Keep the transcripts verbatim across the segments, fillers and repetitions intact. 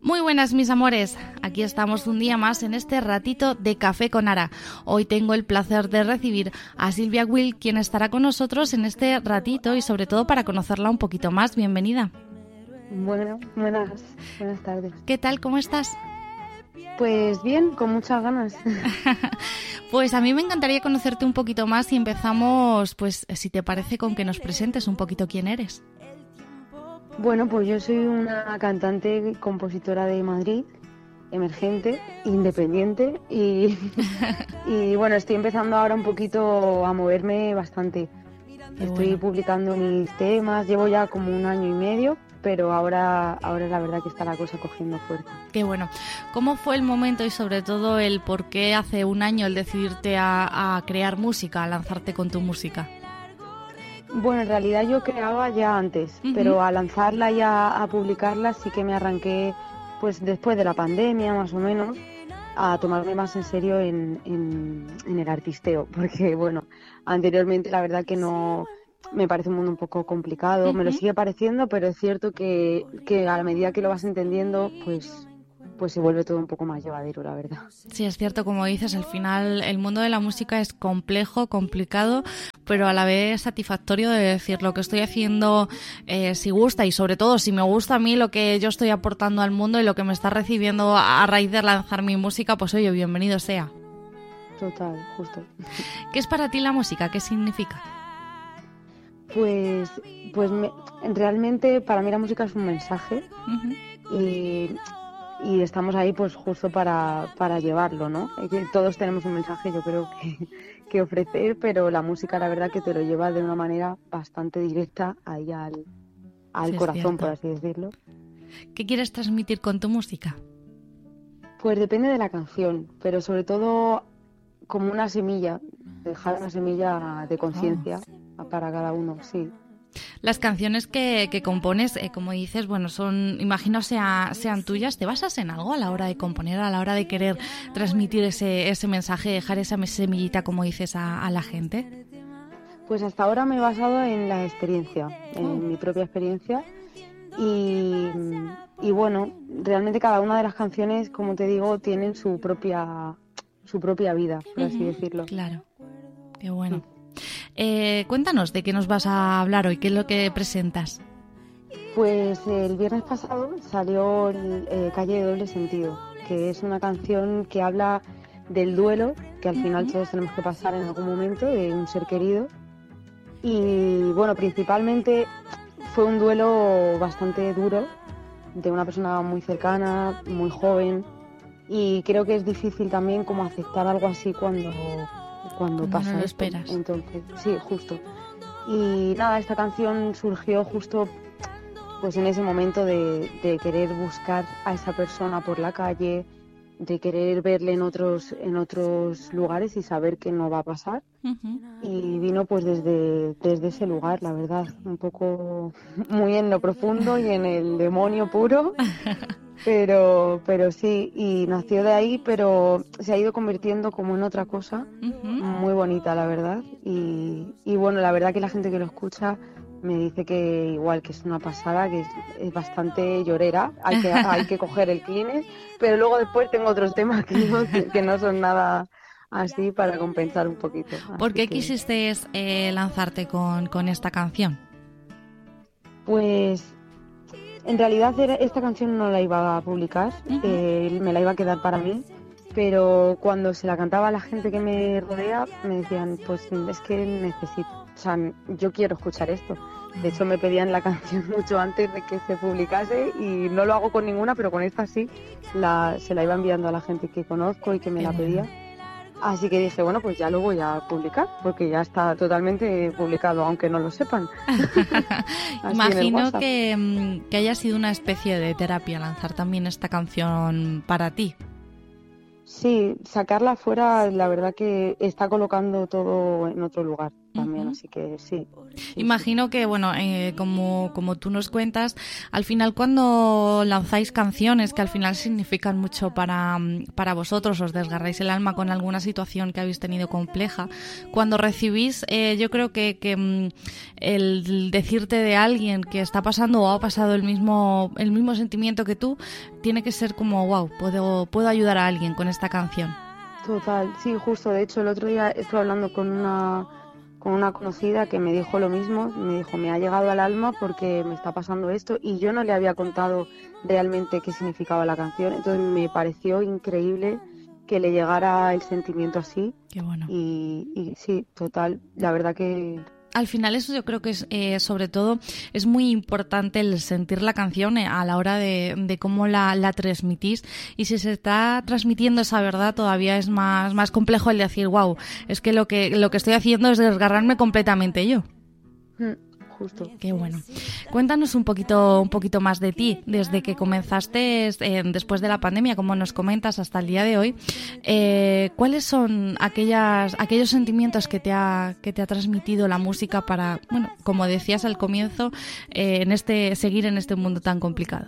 Muy buenas, mis amores. Aquí estamos un día más en este ratito de Café con Ara. Hoy tengo el placer de recibir a Silvia Will, quien estará con nosotros en este ratito y sobre todo para conocerla un poquito más. Bienvenida. Bueno, buenas, buenas tardes. ¿Qué tal? ¿Cómo estás? Pues bien, con muchas ganas. Pues a mí me encantaría conocerte un poquito más y empezamos, pues si te parece, con que nos presentes un poquito quién eres. Bueno, pues yo soy una cantante y compositora de Madrid, emergente, independiente y, y bueno, estoy empezando ahora un poquito a moverme bastante. Qué Estoy bueno. publicando mis temas, llevo ya como un año y medio, pero ahora, ahora la verdad que está la cosa cogiendo fuerza. Qué bueno. ¿Cómo fue el momento y sobre todo el por qué hace un año el decidirte a, a crear música, a lanzarte con tu música? Bueno, en realidad yo creaba ya antes, Uh-huh. pero a lanzarla y a, a publicarla sí que me arranqué pues después de la pandemia más o menos a tomarme más en serio en, en, en el artisteo, porque bueno, anteriormente la verdad que no me parece un mundo un poco complicado, uh-huh. Me lo sigue pareciendo, pero es cierto que, que a la medida que lo vas entendiendo pues... pues se vuelve todo un poco más llevadero, la verdad. Sí, es cierto, como dices, al final el mundo de la música es complejo, complicado, pero a la vez satisfactorio de decir lo que estoy haciendo, eh, si gusta y sobre todo si me gusta a mí lo que yo estoy aportando al mundo y lo que me está recibiendo a raíz de lanzar mi música, pues oye, bienvenido sea. Total, justo. ¿Qué es para ti la música? ¿Qué significa? Pues, pues me, realmente para mí la música es un mensaje uh-huh. y... y estamos ahí pues justo para, para llevarlo, ¿no? Todos tenemos un mensaje, yo creo, que, que ofrecer, pero la música la verdad que te lo lleva de una manera bastante directa ahí al, al sí, corazón, por así decirlo. ¿Qué quieres transmitir con tu música? Pues depende de la canción, pero sobre todo como una semilla, dejar una semilla de conciencia oh. para cada uno, sí. Las canciones que, que compones, eh, como dices, bueno, son, imagino sea, sean tuyas. ¿Te basas en algo a la hora de componer, a la hora de querer transmitir ese, ese mensaje, dejar esa semillita, como dices, a, a la gente? Pues hasta ahora me he basado en la experiencia, en oh. mi propia experiencia. Y, y bueno, realmente cada una de las canciones, como te digo, tienen su propia, su propia vida, por uh-huh. así decirlo. Claro, qué bueno. Sí. Eh, cuéntanos de qué nos vas a hablar hoy, qué es lo que presentas. Pues el viernes pasado salió el, eh, Calle de Doble Sentido, que es una canción que habla del duelo, que al final uh-huh. todos tenemos que pasar en algún momento, de un ser querido. Y bueno, principalmente fue un duelo bastante duro, de una persona muy cercana, muy joven, y creo que es difícil también como aceptar algo así cuando... cuando no pasa no lo esto. esperas. Entonces, sí, justo. Y nada, esta canción surgió justo pues en ese momento de, de querer buscar a esa persona por la calle, de querer verle en otros en otros lugares y saber que no va a pasar. Uh-huh. Y vino pues desde, desde ese lugar, la verdad, un poco muy en lo profundo y en el demonio puro. Pero, pero sí, y nació de ahí, pero se ha ido convirtiendo como en otra cosa uh-huh. muy bonita, la verdad. Y, y bueno, la verdad que la gente que lo escucha me dice que igual que es una pasada, que es, es bastante llorera, hay que, hay que coger el Kleenex, pero luego después tengo otros temas que no, que, que no son nada así para compensar un poquito. ¿Por qué que... quisiste eh, lanzarte con, con esta canción? Pues... en realidad esta canción no la iba a publicar, uh-huh. eh, me la iba a quedar para mí, pero cuando se la cantaba a la gente que me rodea me decían, pues es que necesito, o sea, yo quiero escuchar esto. De hecho me pedían la canción mucho antes de que se publicase y no lo hago con ninguna, pero con esta sí, la, se la iba enviando a la gente que conozco y que me Qué la bueno. pedía. Así que dije, bueno, pues ya lo voy a publicar, porque ya está totalmente publicado, aunque no lo sepan. Imagino que, que haya sido una especie de terapia lanzar también esta canción para ti. Sí, sacarla fuera, la verdad que está colocando todo en otro lugar. también, Uh-huh. así que sí. sí Imagino sí. que, bueno, eh, como, como tú nos cuentas, al final cuando lanzáis canciones que al final significan mucho para, para vosotros, os desgarráis el alma con alguna situación que habéis tenido compleja, cuando recibís, eh, yo creo que, que mm, el decirte de alguien que está pasando o ha pasado el mismo, el mismo sentimiento que tú, tiene que ser como, wow, puedo, puedo ayudar a alguien con esta canción. Total, sí, justo. De hecho, el otro día estuve hablando con una, con una conocida que me dijo lo mismo. Me dijo, me ha llegado al alma porque me está pasando esto y yo no le había contado realmente qué significaba la canción. Entonces me pareció increíble que le llegara el sentimiento así. Qué bueno. Y, y sí, total, la verdad que... Al final eso yo creo que es, eh, sobre todo es muy importante el sentir la canción a la hora de, de cómo la, la transmitís, y si se está transmitiendo esa verdad todavía es más, más complejo el decir, wow, es que lo que lo que estoy haciendo es desgarrarme completamente yo. Mm, justo. Qué bueno. Cuéntanos un poquito un poquito más de ti, desde que comenzaste eh, después de la pandemia, como nos comentas, hasta el día de hoy. Eh, ¿Cuáles son aquellas aquellos sentimientos que te ha que te ha transmitido la música para, bueno, como decías al comienzo, eh, en este seguir en este mundo tan complicado?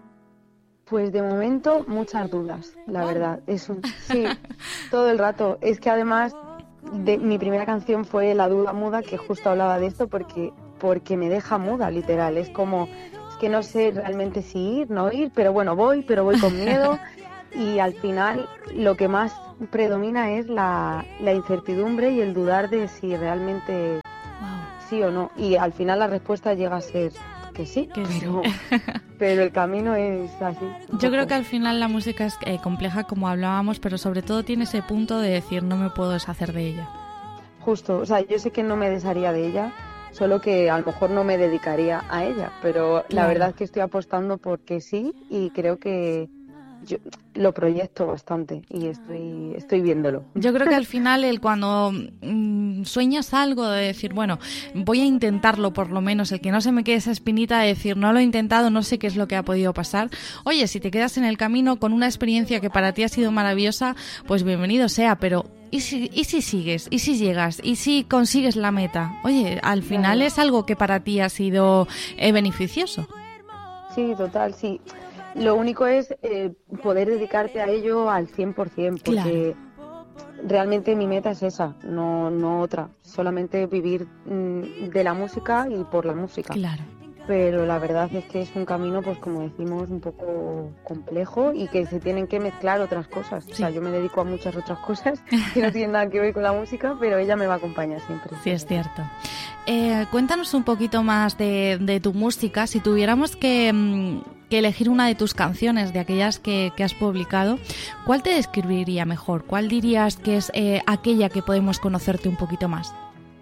Pues de momento muchas dudas, la verdad. Es un, sí, todo el rato. Es que además de, mi primera canción fue La duda muda, que justo hablaba de esto porque porque me deja muda, literal. Es como, es que no sé realmente si ir, no ir, pero bueno, voy, pero voy con miedo. Y al final lo que más predomina es la, la incertidumbre y el dudar de si realmente Wow. sí o no. Y al final la respuesta llega a ser que sí, Que sí. pero, pero el camino es así. Yo creo que al final la música es eh, compleja, como hablábamos, pero sobre todo tiene ese punto de decir, no me puedo deshacer de ella. Justo, o sea, yo sé que no me desharía de ella, solo que a lo mejor no me dedicaría a ella, pero la Claro. verdad es que estoy apostando porque sí y creo que yo lo proyecto bastante y estoy estoy viéndolo. Yo creo que al final el cuando mmm, sueñas algo de decir, bueno, voy a intentarlo por lo menos, el que no se me quede esa espinita de decir, no lo he intentado, no sé qué es lo que ha podido pasar. Oye, si te quedas en el camino con una experiencia que para ti ha sido maravillosa, pues bienvenido sea, pero ¿y si, y si sigues? ¿Y si llegas? ¿Y si consigues la meta? Oye, al final Claro. es algo que para ti ha sido eh, beneficioso. Sí, total, sí. Lo único es eh, poder dedicarte a ello al cien por ciento, porque realmente mi meta es esa, no, no otra. Solamente vivir mm, de la música y por la música. Claro. Pero la verdad es que es un camino, pues como decimos, un poco complejo y que se tienen que mezclar otras cosas. O sea, Sí. yo me dedico a muchas otras cosas que no tienen nada que ver con la música, pero ella me va a acompañar siempre. Sí, es cierto. Eh, cuéntanos un poquito más de, de tu música. Si tuviéramos que, mm, que elegir una de tus canciones, de aquellas que, que has publicado, ¿cuál te describiría mejor? ¿Cuál dirías que es eh, aquella que podemos conocerte un poquito más?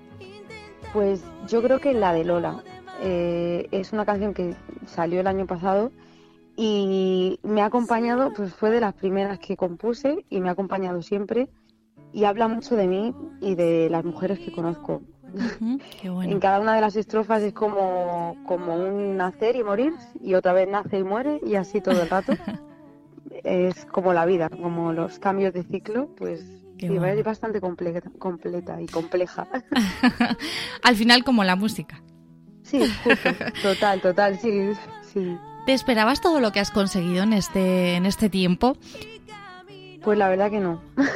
Pues yo creo que la de Lola. Eh, es una canción que salió el año pasado y me ha acompañado, pues fue de las primeras que compuse y me ha acompañado siempre y habla mucho de mí y de las mujeres que conozco. Uh-huh, qué bueno. En cada una de las estrofas es como, como un nacer y morir y otra vez nace y muere y así todo el rato. Es como la vida, como los cambios de ciclo, pues Qué sí, bueno. es bastante completa, completa y compleja. Al final, como la música. Sí, justo, total, total, sí, sí. ¿Te esperabas todo lo que has conseguido en este, en este tiempo? Pues la verdad que no.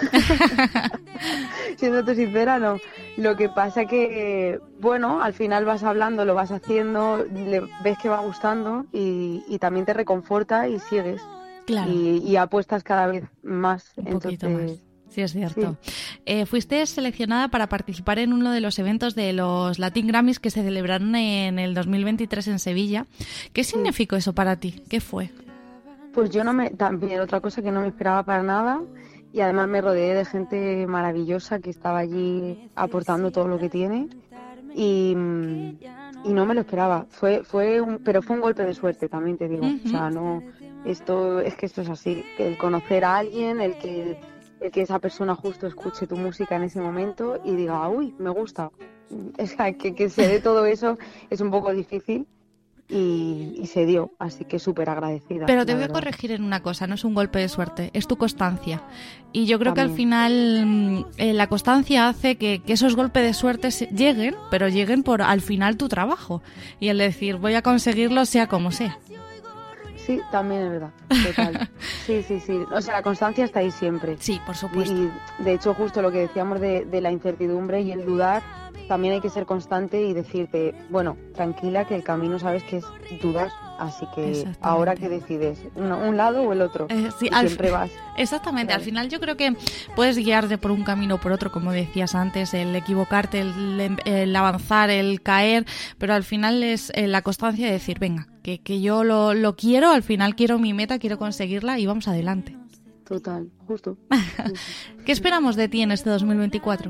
Siéndote sincera, no. Lo que pasa que, bueno, al final vas hablando, lo vas haciendo, le, ves que va gustando y, y también te reconforta y sigues. Claro. Y, y apuestas cada vez más. Un Entonces, poquito más. Sí, es cierto. Sí. Eh, fuiste seleccionada para participar en uno de los eventos de los Latin Grammys que se celebraron en el dos mil veintitrés en Sevilla. ¿Qué significó eso para ti? ¿Qué fue? Pues yo no me, también otra cosa que no me esperaba para nada y además me rodeé de gente maravillosa que estaba allí aportando todo lo que tiene y, y no me lo esperaba. Fue, fue un, pero fue un golpe de suerte, también te digo. Uh-huh. O sea, no, esto es que esto es así, el conocer a alguien, el que el que esa persona justo escuche tu música en ese momento y diga, uy, me gusta. O sea, que, que se dé todo eso es un poco difícil, y, y se dio, así que súper agradecida. Pero te voy verdad. a corregir en una cosa, no es un golpe de suerte, es tu constancia. Y yo creo También. que al final eh, la constancia hace que, que esos golpes de suerte lleguen, pero lleguen por al final tu trabajo. Y el decir, voy a conseguirlo sea como sea. Sí, también es verdad, total. Sí, sí, sí. O sea, la constancia está ahí siempre. Sí, por supuesto. Y de hecho, justo lo que decíamos de, de la incertidumbre y el dudar, también hay que ser constante y decirte, bueno, tranquila, que el camino sabes que es dudar, así que ahora que decides, un, un lado o el otro, eh, sí, siempre vas. Exactamente, Claro. Al final yo creo que puedes guiarte por un camino o por otro, como decías antes, el equivocarte, el, el avanzar, el caer, pero al final es eh, la constancia de decir, venga, que, que yo lo, lo quiero, al final quiero mi meta, quiero conseguirla y vamos adelante. Total, justo. ¿Qué esperamos de ti en este dos mil veinticuatro?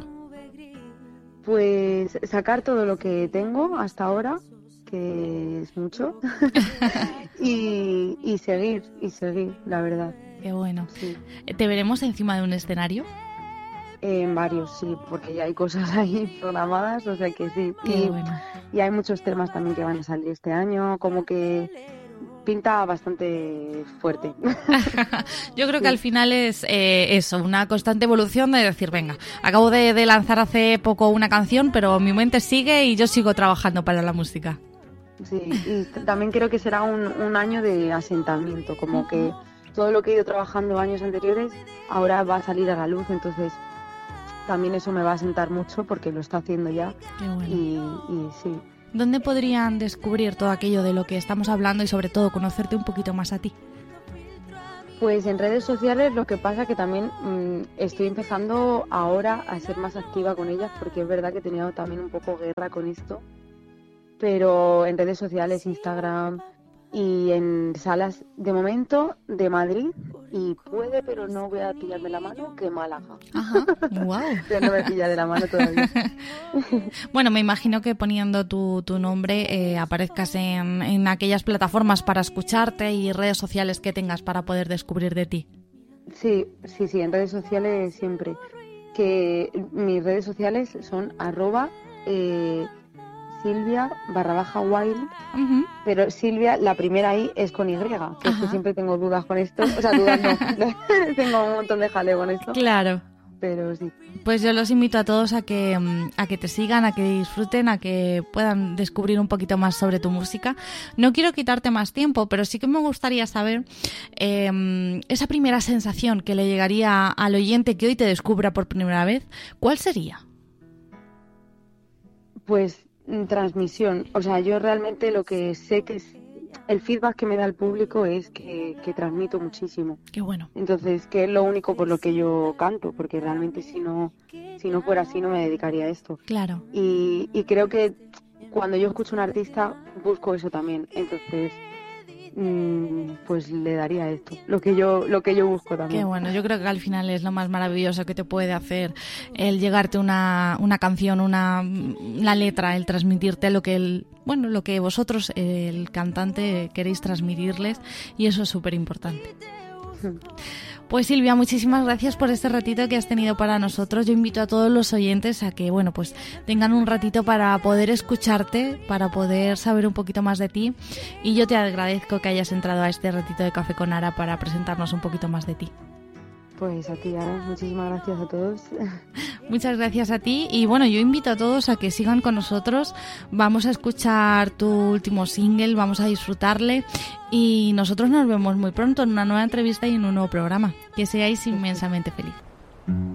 Pues sacar todo lo que tengo hasta ahora, que es mucho, y, y seguir, y seguir, la verdad. Qué bueno. Sí. ¿Te veremos encima de un escenario? En varios, sí, porque ya hay cosas ahí programadas, o sea que sí. Qué Y, bueno. y hay muchos temas también que van a salir este año, como que pinta bastante fuerte. Yo creo Sí. que al final es eh, eso, una constante evolución de decir, venga, acabo de, de lanzar hace poco una canción, pero mi mente sigue y yo sigo trabajando para la música. Sí, y también creo que será un, un año de asentamiento, como que todo lo que he ido trabajando años anteriores ahora va a salir a la luz, entonces también eso me va a asentar mucho porque lo está haciendo ya. Qué bueno. Y, y sí. ¿Dónde podrían descubrir todo aquello de lo que estamos hablando y sobre todo conocerte un poquito más a ti? Pues en redes sociales lo que pasa que también mmm, estoy empezando ahora a ser más activa con ellas porque es verdad que he tenido también un poco guerra con esto, pero en redes sociales, Instagram y en salas de momento de Madrid y puede, pero no voy a pillarme la mano, que Málaga. Ajá, wow. Yo no me pilla de la mano todavía. Bueno, me imagino que poniendo tu, tu nombre eh, aparezcas en, en aquellas plataformas para escucharte y redes sociales que tengas para poder descubrir de ti. Sí, sí, sí, en redes sociales siempre. Que mis redes sociales son arroba eh, Silvia barra baja wild, Uh-huh. pero Silvia, la primera I es con Y, que es que Ajá. siempre tengo dudas con esto. O sea, dudas no, tengo un montón de jaleo con esto, Claro. pero sí. Pues yo los invito a todos a que, mm, a que te sigan, a que disfruten, a que puedan descubrir un poquito más sobre tu música. No quiero quitarte más tiempo, pero sí que me gustaría saber eh, esa primera sensación que le llegaría al oyente que hoy te descubra por primera vez. ¿Cuál sería? Pues mm, transmisión. O sea, yo realmente lo que sé que es el feedback que me da el público es que, que transmito muchísimo. Qué bueno. Entonces, que es lo único por lo que yo canto, porque realmente si no, si no fuera así no me dedicaría a esto. Claro. Y, y creo que cuando yo escucho a un artista busco eso también. Entonces, mmm, pues le daría esto, lo que yo, lo que yo busco también. Qué bueno, yo creo que al final es lo más maravilloso que te puede hacer el llegarte una, una canción, una la letra, el transmitirte lo que el, bueno, lo que vosotros, el cantante, queréis transmitirles, y eso es súper importante. Pues Silvia, muchísimas gracias por este ratito que has tenido para nosotros. Yo invito a todos los oyentes a que, bueno, pues tengan un ratito para poder escucharte, para poder saber un poquito más de ti. Y yo te agradezco que hayas entrado a este ratito de Café con Ara para presentarnos un poquito más de ti. Pues a ti, Ara, muchísimas gracias a todos. Muchas gracias a ti y bueno, yo invito a todos a que sigan con nosotros. Vamos a escuchar tu último single, vamos a disfrutarle y nosotros nos vemos muy pronto en una nueva entrevista y en un nuevo programa. Que seáis inmensamente felices.